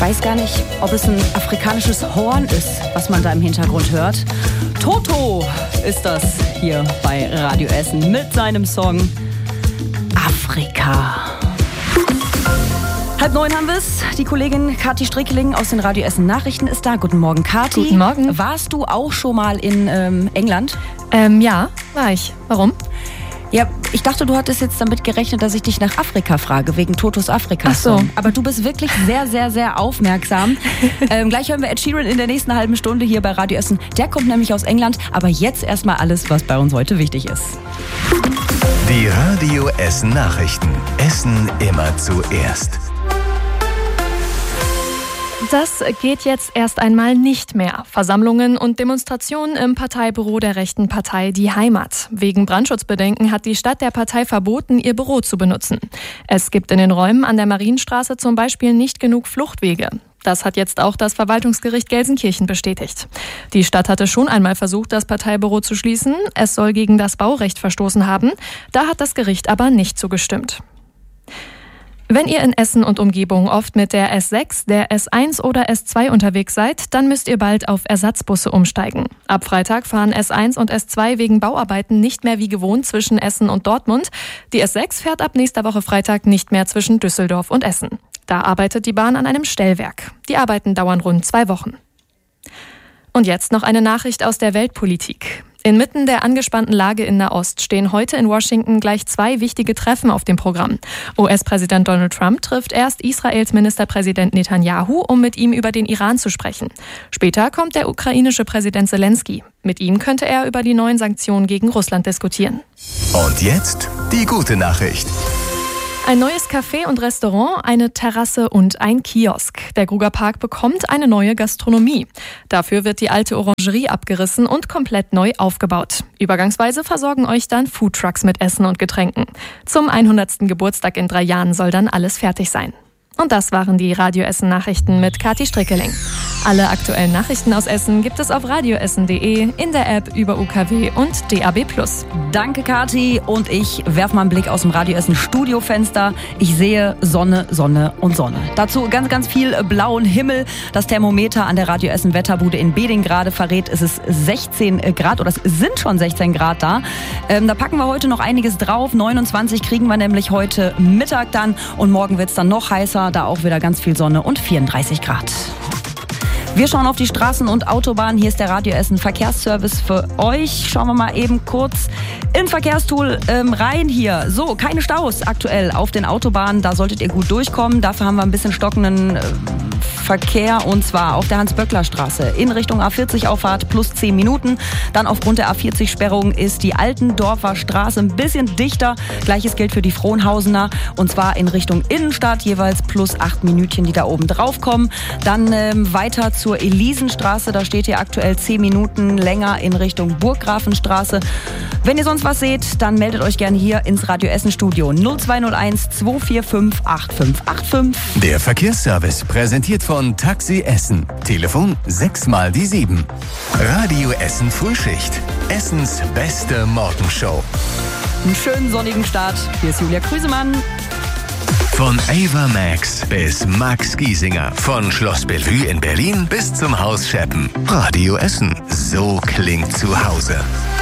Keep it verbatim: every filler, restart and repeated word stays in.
weiß gar nicht, ob es ein afrikanisches Horn ist, was man da im Hintergrund hört. Toto ist das hier bei Radio Essen mit seinem Song Afrika. Halb neun haben wir es. Die Kollegin Kathi Strickeling aus den Radio Essen Nachrichten ist da. Guten Morgen, Kathi. Guten Morgen. Warst du auch schon mal in ähm, England? Ähm, ja, war ich. Warum? Ja, ich dachte, du hattest jetzt damit gerechnet, dass ich dich nach Afrika frage, wegen Totos Afrika. Ach so. Aber du bist wirklich sehr, sehr, sehr aufmerksam. ähm, gleich hören wir Ed Sheeran in der nächsten halben Stunde hier bei Radio Essen. Der kommt nämlich aus England. Aber jetzt erstmal alles, was bei uns heute wichtig ist. Die Radio Essen Nachrichten. Essen immer zuerst. Das geht jetzt erst einmal nicht mehr. Versammlungen und Demonstrationen im Parteibüro der rechten Partei Die Heimat. Wegen Brandschutzbedenken hat die Stadt der Partei verboten, ihr Büro zu benutzen. Es gibt in den Räumen an der Marienstraße zum Beispiel nicht genug Fluchtwege. Das hat jetzt auch das Verwaltungsgericht Gelsenkirchen bestätigt. Die Stadt hatte schon einmal versucht, das Parteibüro zu schließen. Es soll gegen das Baurecht verstoßen haben. Da hat das Gericht aber nicht zugestimmt. Wenn ihr in Essen und Umgebung oft mit der S sechs, der S eins oder S zwei unterwegs seid, dann müsst ihr bald auf Ersatzbusse umsteigen. Ab Freitag fahren S eins und S zwei wegen Bauarbeiten nicht mehr wie gewohnt zwischen Essen und Dortmund. Die S sechs fährt ab nächster Woche Freitag nicht mehr zwischen Düsseldorf und Essen. Da arbeitet die Bahn an einem Stellwerk. Die Arbeiten dauern rund zwei Wochen. Und jetzt noch eine Nachricht aus der Weltpolitik. Inmitten der angespannten Lage in Nahost stehen heute in Washington gleich zwei wichtige Treffen auf dem Programm. U S-Präsident Donald Trump trifft erst Israels Ministerpräsident Netanyahu, um mit ihm über den Iran zu sprechen. Später kommt der ukrainische Präsident Zelensky. Mit ihm könnte er über die neuen Sanktionen gegen Russland diskutieren. Und jetzt die gute Nachricht. Ein neues Café und Restaurant, eine Terrasse und ein Kiosk. Der Gruger Park bekommt eine neue Gastronomie. Dafür wird die alte Orangerie abgerissen und komplett neu aufgebaut. Übergangsweise versorgen euch dann Foodtrucks mit Essen und Getränken. Zum hundertsten Geburtstag in drei Jahren soll dann alles fertig sein. Und das waren die Radio Essen Nachrichten mit Kathi Strickeling. Alle aktuellen Nachrichten aus Essen gibt es auf radioessen punkt de, in der App über U K W und D A B plus. Danke, Kathi. Und ich werfe mal einen Blick aus dem Radio Essen Studiofenster. Ich sehe Sonne, Sonne und Sonne. Dazu ganz, ganz viel blauen Himmel. Das Thermometer an der Radio Essen Wetterbude in Beding gerade verrät, es ist sechzehn Grad oder es sind schon sechzehn Grad da. Ähm, da packen wir heute noch einiges drauf. neunundzwanzig kriegen wir nämlich heute Mittag dann und morgen wird es dann noch heißer. Da auch wieder ganz viel Sonne und vierunddreißig Grad. Wir schauen auf die Straßen und Autobahnen. Hier ist der Radio Essen Verkehrsservice für euch. Schauen wir mal eben kurz in Verkehrstool ähm, rein hier. So, keine Staus aktuell auf den Autobahnen. Da solltet ihr gut durchkommen. Dafür haben wir ein bisschen stockenden äh, Verkehr und zwar auf der Hans-Böckler-Straße in Richtung A vierzig Auffahrt plus zehn Minuten. Dann aufgrund der A vierzig Sperrung ist die Altendorfer Straße ein bisschen dichter. Gleiches gilt für die Frohnhausener und zwar in Richtung Innenstadt jeweils plus acht Minütchen, die da oben drauf kommen. Dann ähm, weiter zur Elisenstraße, da steht ihr aktuell zehn Minuten länger in Richtung Burggrafenstraße. Wenn ihr sonst was seht, dann meldet euch gerne hier ins Radio Essen Studio null zwei null eins zwei vier fünf acht fünf acht fünf. Der Verkehrsservice präsentiert von Taxi Essen. Telefon sechs mal die sieben. Radio Essen Frühschicht. Essens beste Morgenshow. Einen schönen sonnigen Start. Hier ist Julia Krüsemann. Von Ava Max bis Max Giesinger. Von Schloss Bellevue in Berlin bis zum Haus Scheppen. Radio Essen. So klingt zu Hause.